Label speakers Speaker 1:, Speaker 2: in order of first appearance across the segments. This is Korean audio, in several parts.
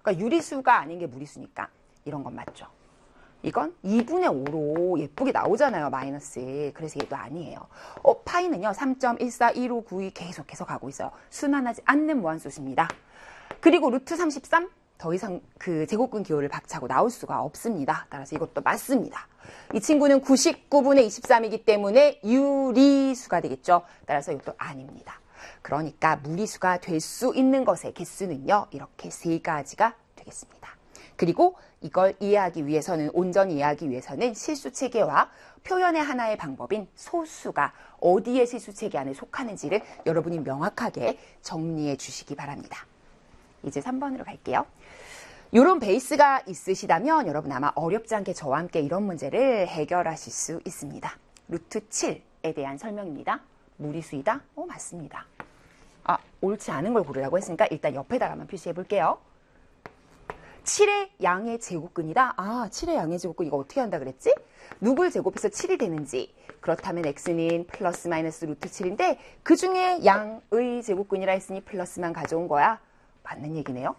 Speaker 1: 그러니까 유리수가 아닌 게 무리수니까 이런 건 맞죠. 이건 2분의 5로 예쁘게 나오잖아요. 마이너스. 그래서 얘도 아니에요. 파이는요. 3.141592 계속해서 가고 있어요. 순환하지 않는 무한소수입니다. 그리고 루트 33 더 이상 그 제곱근 기호를 박차고 나올 수가 없습니다. 따라서 이것도 맞습니다. 이 친구는 99분의 23이기 때문에 유리수가 되겠죠. 따라서 이것도 아닙니다. 그러니까 무리수가 될 수 있는 것의 개수는요. 이렇게 세 가지가 되겠습니다. 그리고 이걸 이해하기 위해서는, 온전히 이해하기 위해서는 실수체계와 표현의 하나의 방법인 소수가 어디에 실수체계 안에 속하는지를 여러분이 명확하게 정리해 주시기 바랍니다. 이제 3번으로 갈게요. 이런 베이스가 있으시다면 여러분 아마 어렵지 않게 저와 함께 이런 문제를 해결하실 수 있습니다. 루트 7에 대한 설명입니다. 무리수이다? 맞습니다. 옳지 않은 걸 고르라고 했으니까 일단 옆에다가만 표시해 볼게요. 7의 양의 제곱근이다? 7의 양의 제곱근 이거 어떻게 한다 그랬지? 누굴 제곱해서 7이 되는지. 그렇다면 x는 플러스 마이너스 루트 7인데 그 중에 양의 제곱근이라 했으니 플러스만 가져온 거야. 맞는 얘기네요.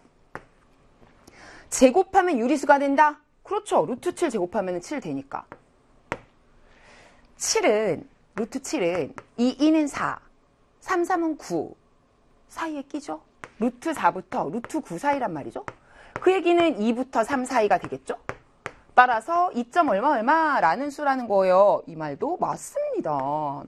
Speaker 1: 제곱하면 유리수가 된다? 그렇죠. 루트 7 제곱하면 7 되니까. 7은, 루트 7은 2, 2는 4, 3, 3은 9 사이에 끼죠? 루트 4부터 루트 9 사이란 말이죠. 그 얘기는 2부터 3 사이가 되겠죠? 따라서 2. 얼마라는 수라는 거예요. 이 말도 맞습니다.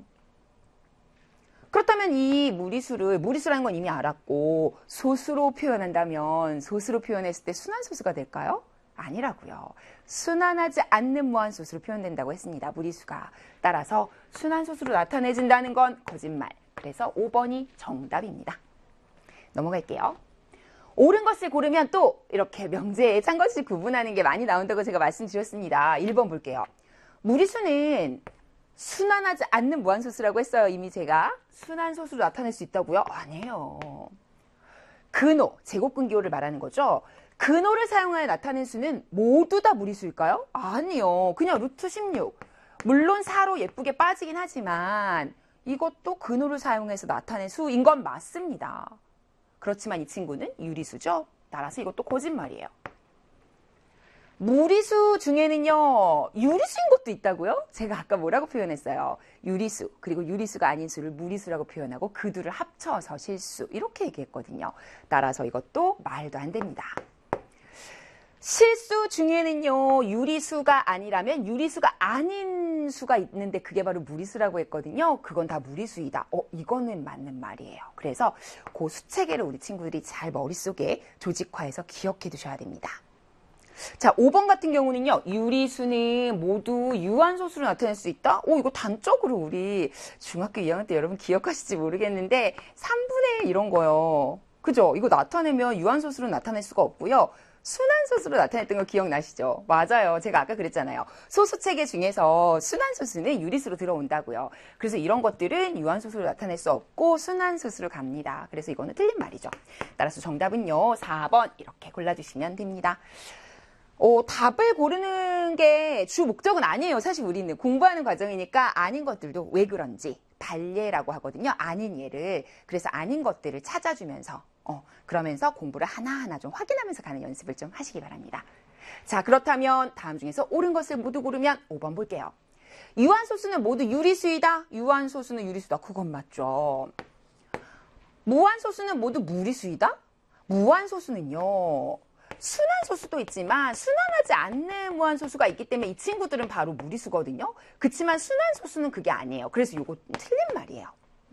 Speaker 1: 그렇다면 이 무리수라는 건 이미 알았고 소수로 표현한다면 소수로 표현했을 때 순환소수가 될까요? 아니라고요. 순환하지 않는 무한소수로 표현된다고 했습니다. 무리수가. 따라서 순환소수로 나타내진다는 건 거짓말. 그래서 5번이 정답입니다. 넘어갈게요. 옳은 것을 고르면 또 이렇게 명제에 찬 것을 구분하는 게 많이 나온다고 제가 말씀드렸습니다. 1번 볼게요. 무리수는 순환하지 않는 무한소수라고 했어요. 이미 제가. 순환소수로 나타낼 수 있다고요? 아니에요. 근호, 제곱근 기호를 말하는 거죠. 근호를 사용하여 나타낸 수는 모두 다 무리수일까요? 아니요. 그냥 루트 16. 물론 4로 예쁘게 빠지긴 하지만 이것도 근호를 사용해서 나타낸 수인 건 맞습니다. 그렇지만 이 친구는 유리수죠. 따라서 이것도 거짓말이에요. 무리수 중에는요. 유리수인 것도 있다고요? 제가 아까 뭐라고 표현했어요? 유리수, 그리고 유리수가 아닌 수를 무리수라고 표현하고 그 둘을 합쳐서 실수 이렇게 얘기했거든요. 따라서 이것도 말도 안 됩니다. 실수 중에는요. 유리수가 아니라면 유리수가 아닌 수가 있는데 그게 바로 무리수라고 했거든요. 그건 다 무리수이다. 이거는 맞는 말이에요. 그래서 그 수체계를 우리 친구들이 잘 머릿속에 조직화해서 기억해 두셔야 됩니다. 자, 5번 같은 경우는요. 유리수는 모두 유한소수로 나타낼 수 있다? 이거 단적으로 우리 중학교 2학년 때 여러분 기억하실지 모르겠는데 3분의 1 이런 거요. 그죠? 이거 나타내면 유한소수로 나타낼 수가 없고요. 순환소수로 나타냈던 거 기억나시죠? 맞아요. 제가 아까 그랬잖아요. 소수체계 중에서 순환소수는 유리수로 들어온다고요. 그래서 이런 것들은 유한소수로 나타낼 수 없고 순환소수로 갑니다. 그래서 이거는 틀린 말이죠. 따라서 정답은요. 4번 이렇게 골라주시면 됩니다. 답을 고르는 게 주 목적은 아니에요. 사실 우리는 공부하는 과정이니까 아닌 것들도 왜 그런지 발예라고 하거든요. 아닌 예를. 그래서 아닌 것들을 찾아주면서 그러면서 공부를 하나하나 좀 확인하면서 가는 연습을 좀 하시기 바랍니다. 자, 그렇다면 다음 중에서 옳은 것을 모두 고르면 5번 볼게요. 유한소수는 모두 유리수이다. 유한소수는 유리수다. 그건 맞죠. 무한소수는 모두 무리수이다. 무한소수는요. 순환소수도 있지만 순환하지 않는 무한소수가 있기 때문에 이 친구들은 바로 무리수거든요. 그렇지만 순환소수는 그게 아니에요. 그래서 이거 틀린 말이에요.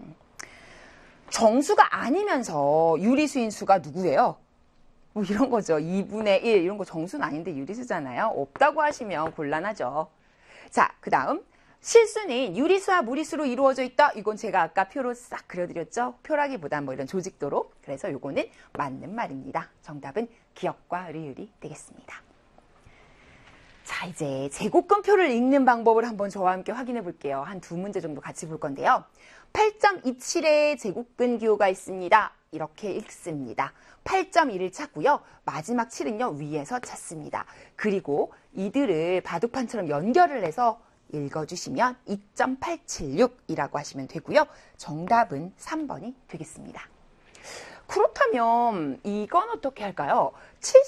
Speaker 1: 정수가 아니면서 유리수인 수가 누구예요? 이런 거죠. 2분의 1 이런 거 정수는 아닌데 유리수잖아요. 없다고 하시면 곤란하죠. 자, 그 다음 실수는 유리수와 무리수로 이루어져 있다. 이건 제가 아까 표로 싹 그려드렸죠. 표라기보단 이런 조직도로. 그래서 이거는 맞는 말입니다. 정답은 기역과 리을이 되겠습니다. 자, 이제 제곱근표를 읽는 방법을 한번 저와 함께 확인해 볼게요. 한 2문제 정도 같이 볼 건데요. 8.27의 제곱근 기호가 있습니다. 이렇게 읽습니다. 8.1을 찾고요. 마지막 7은요. 위에서 찾습니다. 그리고 이들을 바둑판처럼 연결을 해서 읽어주시면 2.876이라고 하시면 되고요. 정답은 3번이 되겠습니다. 그렇다면 이건 어떻게 할까요?